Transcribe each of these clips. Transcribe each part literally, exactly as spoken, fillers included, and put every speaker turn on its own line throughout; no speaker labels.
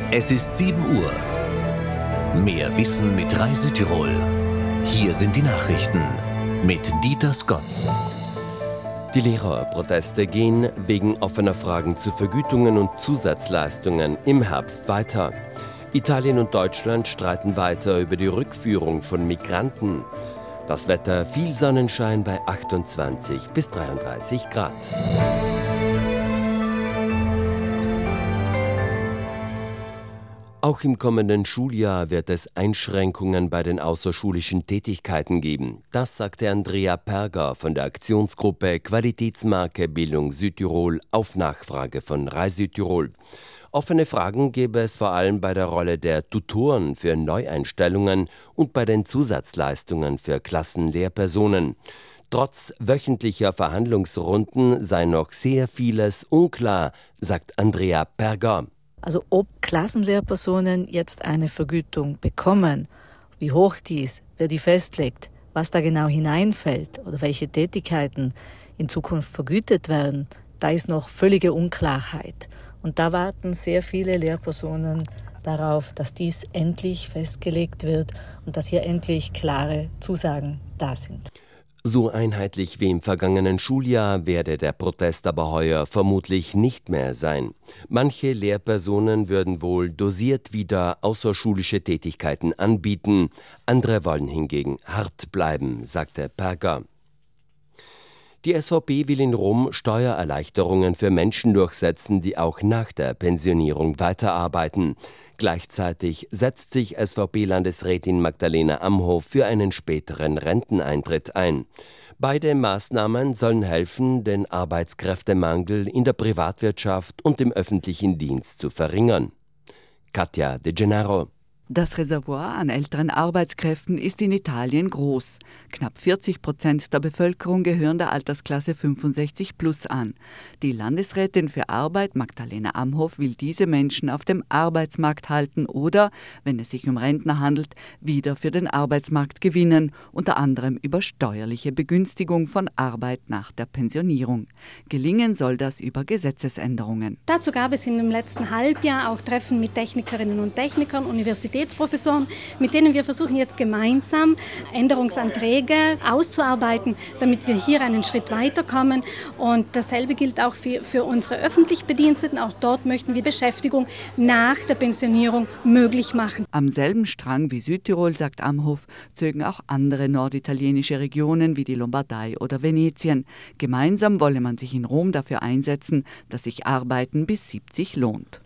Es ist sieben Uhr. Mehr Wissen mit Rai Südtirol. Hier sind die Nachrichten mit Dieter Skotz.
Die Lehrerproteste gehen wegen offener Fragen zu Vergütungen und Zusatzleistungen im Herbst weiter. Italien und Deutschland streiten weiter über die Rückführung von Migranten. Das Wetter: viel Sonnenschein bei achtundzwanzig bis dreiunddreißig Grad. Auch im kommenden Schuljahr wird es Einschränkungen bei den außerschulischen Tätigkeiten geben. Das sagte Andrea Perger von der Aktionsgruppe Qualitätsmarke Bildung Südtirol auf Nachfrage von Rai Südtirol. Offene Fragen gäbe es vor allem bei der Rolle der Tutoren für Neueinstellungen und bei den Zusatzleistungen für Klassenlehrpersonen. Trotz wöchentlicher Verhandlungsrunden sei noch sehr vieles unklar, sagt Andrea Perger.
Also ob Klassenlehrpersonen jetzt eine Vergütung bekommen, wie hoch die ist, wer die festlegt, was da genau hineinfällt oder welche Tätigkeiten in Zukunft vergütet werden, da ist noch völlige Unklarheit. Und da warten sehr viele Lehrpersonen darauf, dass dies endlich festgelegt wird und dass hier endlich klare Zusagen da sind.
So einheitlich wie im vergangenen Schuljahr werde der Protest aber heuer vermutlich nicht mehr sein. Manche Lehrpersonen würden wohl dosiert wieder außerschulische Tätigkeiten anbieten, andere wollen hingegen hart bleiben, sagte Perger. Die S V P will in Rom Steuererleichterungen für Menschen durchsetzen, die auch nach der Pensionierung weiterarbeiten. Gleichzeitig setzt sich S V P-Landesrätin Magdalena Amhof für einen späteren Renteneintritt ein. Beide Maßnahmen sollen helfen, den Arbeitskräftemangel in der Privatwirtschaft und im öffentlichen Dienst zu verringern. Katja De Gennaro.
Das Reservoir an älteren Arbeitskräften ist in Italien groß. Knapp vierzig Prozent der Bevölkerung gehören der Altersklasse fünfundsechzig plus an. Die Landesrätin für Arbeit, Magdalena Amhof, will diese Menschen auf dem Arbeitsmarkt halten oder, wenn es sich um Rentner handelt, wieder für den Arbeitsmarkt gewinnen, unter anderem über steuerliche Begünstigung von Arbeit nach der Pensionierung. Gelingen soll das über Gesetzesänderungen.
Dazu gab es im letzten Halbjahr auch Treffen mit Technikerinnen und Technikern, Universitäten, Professoren, mit denen wir versuchen jetzt gemeinsam Änderungsanträge auszuarbeiten, damit wir hier einen Schritt weiterkommen. Und dasselbe gilt auch für, für unsere öffentlich Bediensteten. Auch dort möchten wir Beschäftigung nach der Pensionierung möglich machen.
Am selben Strang wie Südtirol, sagt Amhof, zögen auch andere norditalienische Regionen wie die Lombardei oder Venetien. Gemeinsam wolle man sich in Rom dafür einsetzen, dass sich Arbeiten bis siebzig lohnt.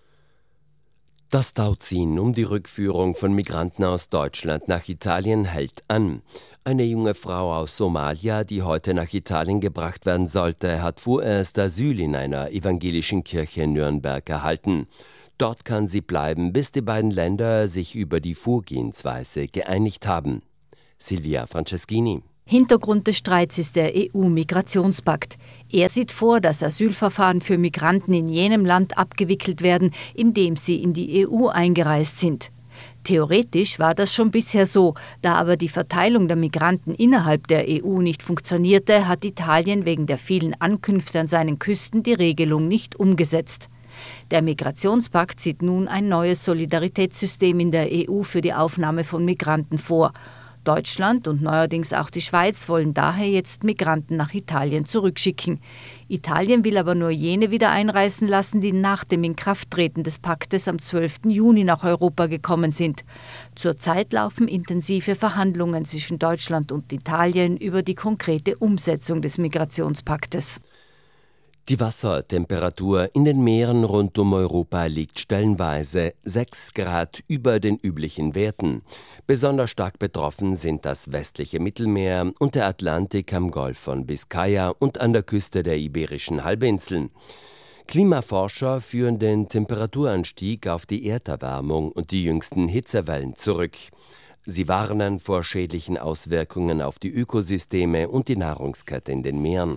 Das Tauziehen um die Rückführung von Migranten aus Deutschland nach Italien hält an. Eine junge Frau aus Somalia, die heute nach Italien gebracht werden sollte, hat vorerst Asyl in einer evangelischen Kirche in Nürnberg erhalten. Dort kann sie bleiben, bis die beiden Länder sich über die Vorgehensweise geeinigt haben. Silvia Franceschini.
Hintergrund des Streits ist der E U-Migrationspakt. Er sieht vor, dass Asylverfahren für Migranten in jenem Land abgewickelt werden, in dem sie in die E U eingereist sind. Theoretisch war das schon bisher so, da aber die Verteilung der Migranten innerhalb der E U nicht funktionierte, hat Italien wegen der vielen Ankünfte an seinen Küsten die Regelung nicht umgesetzt. Der Migrationspakt sieht nun ein neues Solidaritätssystem in der E U für die Aufnahme von Migranten vor. Deutschland und neuerdings auch die Schweiz wollen daher jetzt Migranten nach Italien zurückschicken. Italien will aber nur jene wieder einreisen lassen, die nach dem Inkrafttreten des Paktes am zwölften Juni nach Europa gekommen sind. Zurzeit laufen intensive Verhandlungen zwischen Deutschland und Italien über die konkrete Umsetzung des Migrationspaktes.
Die Wassertemperatur in den Meeren rund um Europa liegt stellenweise sechs Grad über den üblichen Werten. Besonders stark betroffen sind das westliche Mittelmeer und der Atlantik am Golf von Biskaya und an der Küste der Iberischen Halbinsel. Klimaforscher führen den Temperaturanstieg auf die Erderwärmung und die jüngsten Hitzewellen zurück. Sie warnen vor schädlichen Auswirkungen auf die Ökosysteme und die Nahrungskette in den Meeren.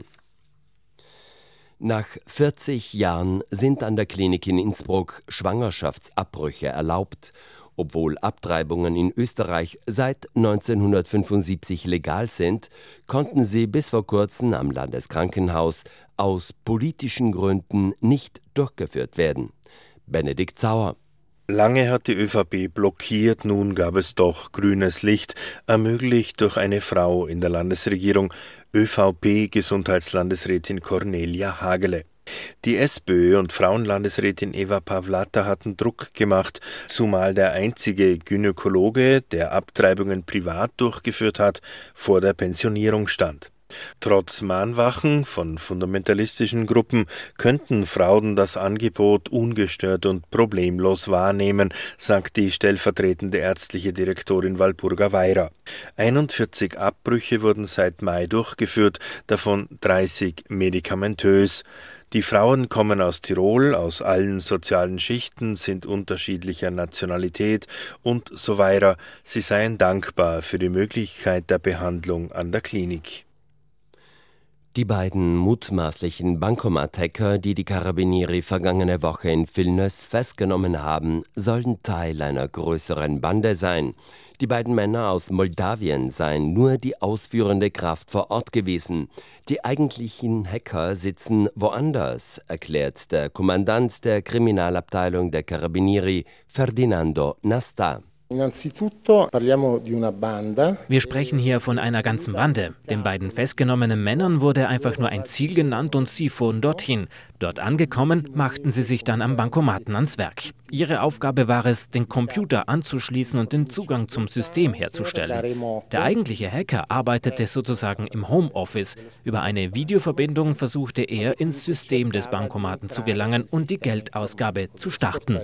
Nach vierzig Jahren sind an der Klinik in Innsbruck Schwangerschaftsabbrüche erlaubt. Obwohl Abtreibungen in Österreich seit neunzehnhundertfünfundsiebzig legal sind, konnten sie bis vor kurzem am Landeskrankenhaus aus politischen Gründen nicht durchgeführt werden. Benedikt Sauer.
Lange hat die ÖVP blockiert, nun gab es doch grünes Licht, ermöglicht durch eine Frau in der Landesregierung, ÖVP-Gesundheitslandesrätin Cornelia Hagele. Die SPÖ und Frauenlandesrätin Eva Pawlata hatten Druck gemacht, zumal der einzige Gynäkologe, der Abtreibungen privat durchgeführt hat, vor der Pensionierung stand. Trotz Mahnwachen von fundamentalistischen Gruppen könnten Frauen das Angebot ungestört und problemlos wahrnehmen, sagt die stellvertretende ärztliche Direktorin Walpurga Weira. einundvierzig Abbrüche wurden seit Mai durchgeführt, davon dreißig medikamentös. Die Frauen kommen aus Tirol, aus allen sozialen Schichten, sind unterschiedlicher Nationalität und so weiter. Sie seien dankbar für die Möglichkeit der Behandlung an der Klinik.
Die beiden mutmaßlichen Bankomat-Hacker, die die Carabinieri vergangene Woche in Vilnius festgenommen haben, sollen Teil einer größeren Bande sein. Die beiden Männer aus Moldawien seien nur die ausführende Kraft vor Ort gewesen. Die eigentlichen Hacker sitzen woanders, erklärt der Kommandant der Kriminalabteilung der Carabinieri, Ferdinando Nasta.
Wir sprechen hier von einer ganzen Bande. Den beiden festgenommenen Männern wurde einfach nur ein Ziel genannt und sie fuhren dorthin. Dort angekommen, machten sie sich dann am Bankomaten ans Werk. Ihre Aufgabe war es, den Computer anzuschließen und den Zugang zum System herzustellen. Der eigentliche Hacker arbeitete sozusagen im Homeoffice. Über eine Videoverbindung versuchte er, ins System des Bankomaten zu gelangen und die Geldausgabe zu starten.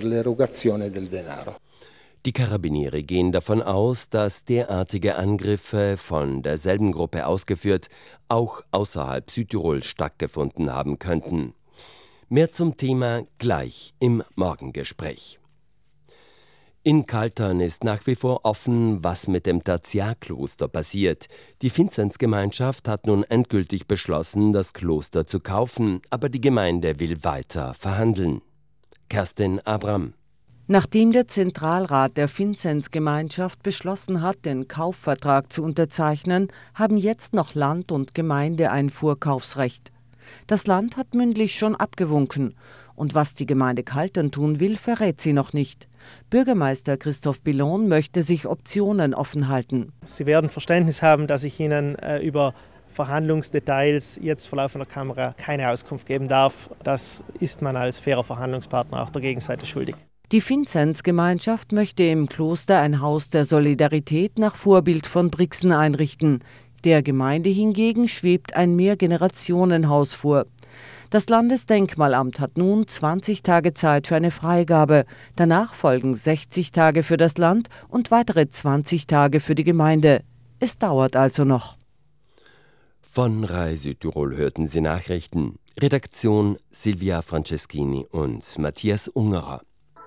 Die Carabinieri gehen davon aus, dass derartige Angriffe von derselben Gruppe ausgeführt auch außerhalb Südtirols stattgefunden haben könnten. Mehr zum Thema gleich im Morgengespräch. In Kaltern ist nach wie vor offen, was mit dem Tertiärkloster passiert. Die Vinzenzgemeinschaft hat nun endgültig beschlossen, das Kloster zu kaufen, aber die Gemeinde will weiter verhandeln. Kerstin Abram.
Nachdem der Zentralrat der Vinzenzgemeinschaft beschlossen hat, den Kaufvertrag zu unterzeichnen, haben jetzt noch Land und Gemeinde ein Vorkaufsrecht. Das Land hat mündlich schon abgewunken. Und was die Gemeinde Kaltern tun will, verrät sie noch nicht. Bürgermeister Christoph Billon möchte sich Optionen offen halten.
Sie werden Verständnis haben, dass ich Ihnen äh, über Verhandlungsdetails jetzt vor laufender Kamera keine Auskunft geben darf. Das ist man als fairer Verhandlungspartner auch der Gegenseite schuldig.
Die Vinzenzgemeinschaft möchte im Kloster ein Haus der Solidarität nach Vorbild von Brixen einrichten. Der Gemeinde hingegen schwebt ein Mehrgenerationenhaus vor. Das Landesdenkmalamt hat nun zwanzig Tage Zeit für eine Freigabe. Danach folgen sechzig Tage für das Land und weitere zwanzig Tage für die Gemeinde. Es dauert also noch.
Von Rai Südtirol hörten Sie Nachrichten. Redaktion Silvia Franceschini und Matthias Ungerer.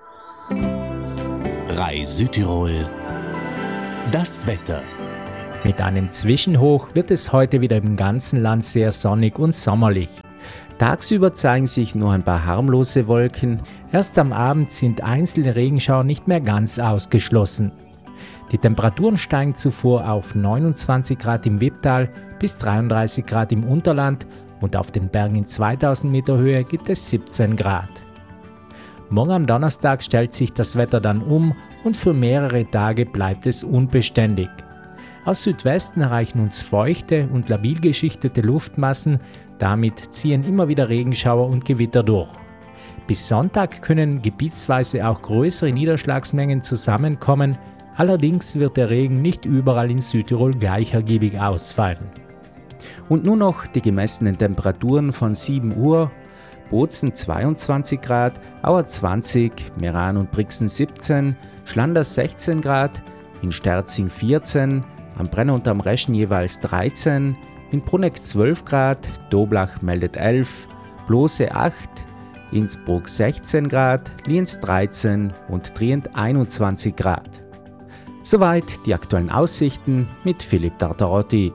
Rai Südtirol. Das Wetter.
Mit einem Zwischenhoch wird es heute wieder im ganzen Land sehr sonnig und sommerlich. Tagsüber zeigen sich nur ein paar harmlose Wolken. Erst am Abend sind einzelne Regenschauer nicht mehr ganz ausgeschlossen. Die Temperaturen steigen zuvor auf neunundzwanzig Grad im Wipptal bis dreiunddreißig Grad im Unterland und auf den Bergen in zweitausend Meter Höhe gibt es siebzehn Grad. Morgen am Donnerstag stellt sich das Wetter dann um und für mehrere Tage bleibt es unbeständig. Aus Südwesten erreichen uns feuchte und labil geschichtete Luftmassen, damit ziehen immer wieder Regenschauer und Gewitter durch. Bis Sonntag können gebietsweise auch größere Niederschlagsmengen zusammenkommen, allerdings wird der Regen nicht überall in Südtirol gleich ergiebig ausfallen. Und nun noch die gemessenen Temperaturen von sieben Uhr. Bozen zweiundzwanzig Grad, Auer zwanzig, Meran und Brixen siebzehn, Schlanders sechzehn Grad, in Sterzing vierzehn, am Brenner und am Reschen jeweils dreizehn, in Bruneck zwölf Grad, Doblach meldet elf, Blose acht, Innsbruck sechzehn Grad, Lienz dreizehn und Trient einundzwanzig Grad. Soweit die aktuellen Aussichten mit Philipp Tartarotti.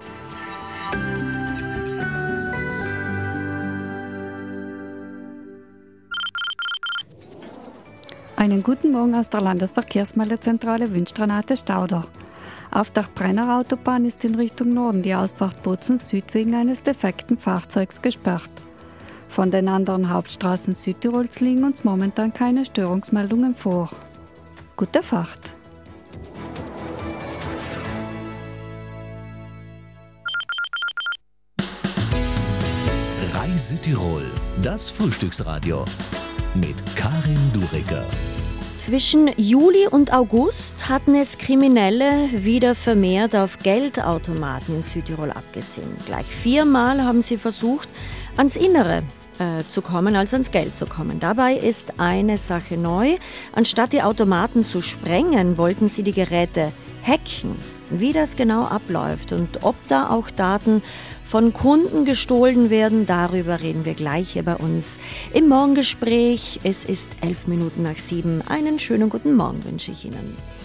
Einen guten Morgen aus der Landesverkehrsmeldezentrale wünscht Renate Stauder. Auf der Brenner Autobahn ist in Richtung Norden die Ausfahrt Bozen Süd wegen eines defekten Fahrzeugs gesperrt. Von den anderen Hauptstraßen Südtirols liegen uns momentan keine Störungsmeldungen vor. Gute Fahrt!
Reise Tirol, das Frühstücksradio mit Karin Duriger.
Zwischen Juli und August hatten es Kriminelle wieder vermehrt auf Geldautomaten in Südtirol abgesehen. Gleich viermal haben sie versucht, ans Innere äh, zu kommen, also ans Geld zu kommen. Dabei ist eine Sache neu. Anstatt die Automaten zu sprengen, wollten sie die Geräte hacken. Wie das genau abläuft und ob da auch Daten von Kunden gestohlen werden, darüber reden wir gleich hier bei uns im Morgengespräch. Es ist elf Minuten nach sieben. Einen schönen guten Morgen wünsche ich Ihnen.